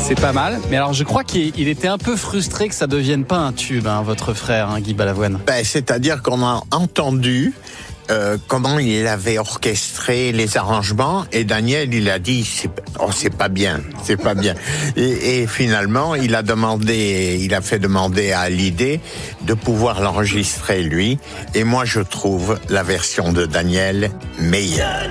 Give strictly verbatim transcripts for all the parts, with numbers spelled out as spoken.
C'est pas mal. Mais alors, je crois qu'il il était un peu frustré que ça devienne pas un tube, hein, votre frère, hein, Guy Balavoine. Ben, c'est-à-dire qu'on a entendu euh, comment il avait orchestré les arrangements, et Daniel, il a dit, c'est, oh, c'est pas bien, c'est pas bien. Et, et finalement, il a demandé, il a fait demander à Hallyday de pouvoir l'enregistrer lui. Et moi, je trouve la version de Daniel meilleure.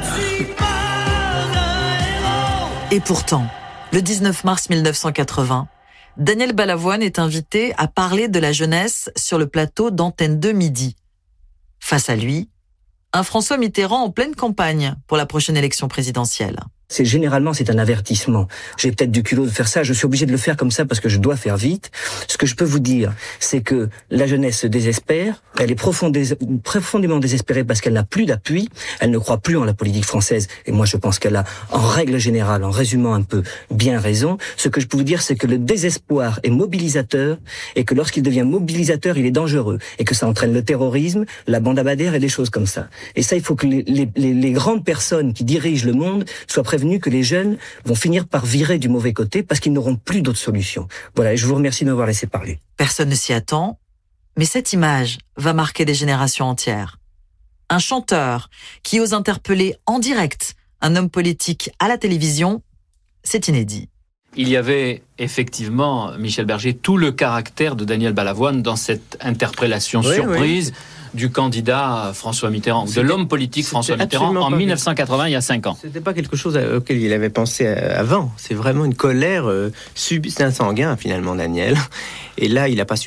Et pourtant, le dix-neuf mars mille neuf cent quatre-vingts, Daniel Balavoine est invité à parler de la jeunesse sur le plateau d'Antenne deux Midi. Face à lui, un François Mitterrand en pleine campagne pour la prochaine élection présidentielle. C'est généralement, c'est un avertissement. J'ai peut-être du culot de faire ça, je suis obligé de le faire comme ça parce que je dois faire vite. Ce que je peux vous dire, c'est que la jeunesse se désespère, elle est profondé- profondément désespérée parce qu'elle n'a plus d'appui, elle ne croit plus en la politique française, et moi je pense qu'elle a, en règle générale, en résumant un peu, bien raison. Ce que je peux vous dire, c'est que le désespoir est mobilisateur, et que lorsqu'il devient mobilisateur, il est dangereux, et que ça entraîne le terrorisme, la bande à Bader et des choses comme ça. Et ça, il faut que les, les, les, les grandes personnes qui dirigent le monde soient prévenues que les jeunes vont finir par virer du mauvais côté parce qu'ils n'auront plus d'autres solutions. Voilà, et je vous remercie de m'avoir laissé parler. Personne ne s'y attend, mais cette image va marquer des générations entières. Un chanteur qui ose interpeller en direct un homme politique à la télévision, c'est inédit. Il y avait effectivement, Michel Berger, tout le caractère de Daniel Balavoine dans cette interpellation oui, surprise oui. du candidat François Mitterrand, C'était, de l'homme politique François Mitterrand en mille neuf cent quatre-vingts, il y a cinq ans. C'était pas quelque chose auquel il avait pensé avant. C'est vraiment une colère euh, subie. C'est un sanguin finalement, Daniel. Et là, il n'a pas su